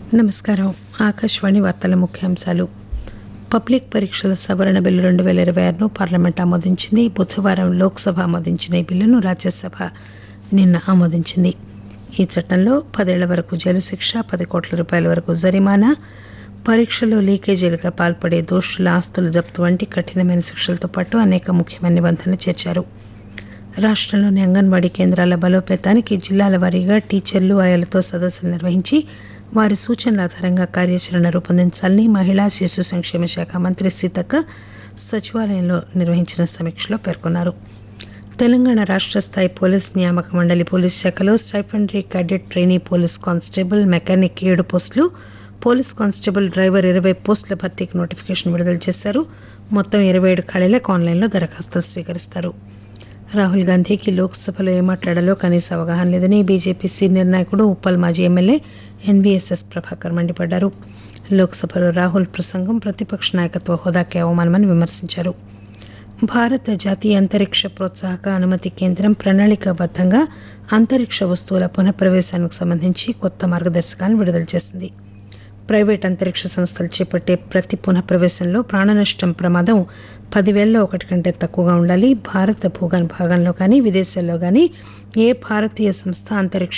నమస్కారం. ఆకాశవాణి వార్తల ముఖ్యాంశాలు. పబ్లిక్ పరీక్షల సవరణ బిల్లు 2026ను పార్లమెంట్ ఆమోదించింది. బుధవారం లోక్సభ ఆమోదించిన ఈ బిల్లును రాజ్యసభ నిన్న ఆమోదించింది. ఈ చట్టంలో 10 ఏళ్ల వరకు జైలు శిక్ష, 10 కోట్ల రూపాయల వరకు జరిమానా, పరీక్షల్లో లీకేజీలకు పాల్పడే దోషుల ఆస్తుల జప్తు వంటి కఠినమైన శిక్షలతో పాటు అనేక ముఖ్యమైన నిబంధనలు చేర్చారు. రాష్టంలోని అంగన్వాడీ కేంద్రాల బలోపేతానికి జిల్లాల వారీగా టీచర్లు, ఆయాలతో సదస్సులు నిర్వహించి వారి సూచనల ఆధారంగా కార్యాచరణ రూపొందించాలని మహిళా శిశు సంక్షేమ శాఖ మంత్రి సీతక్క సచివాలయంలో నిర్వహించిన సమీక్షలో పేర్కొన్నారు. తెలంగాణ రాష్ట స్థాయి పోలీస్ నియామక మండలి పోలీస్ శాఖలో stipendiary cadet trainee police constable, mechanic 7 పోస్టులు, పోలీస్ కానిస్టేబుల్, డ్రైవర్ 20 పోస్టుల భర్తీకి నోటిఫికేషన్ విడుదల చేశారు. మొత్తం 27 ఖాళీలకు ఆన్లైన్లో దరఖాస్తులు స్వీకరిస్తారు. రాహుల్ గాంధీకి లోక్సభలో ఏం మాట్లాడాలో కనీస అవగాహన లేదని బీజేపీ సీనియర్ నాయకుడు, ఉప్పల్ మాజీ ఎమ్మెల్యే ఎన్వీఎస్ఎస్ ప్రభాకర్ మండిపడ్డారు. లోక్సభలో రాహుల్ ప్రసంగం ప్రతిపక్ష నాయకత్వ హోదాకే అవమానమని విమర్శించారు. భారత జాతీయ అంతరిక్ష ప్రోత్సాహక అనుమతి కేంద్రం ప్రణాళికాబద్దంగా అంతరిక్ష వస్తువుల పునఃప్రవేశానికి సంబంధించి కొత్త మార్గదర్శకాలను విడుదల చేసింది. ప్రైవేట్ అంతరిక్ష సంస్థలు చేపట్టే ప్రతి పునఃప్రవేశంలో ప్రాణనష్టం ప్రమాదం 10,000లో 1 కంటే తక్కువగా ఉండాలి. భారత భూభాగంలో కానీ విదేశాల్లో కానీ ఏ భారతీయ సంస్థ అంతరిక్ష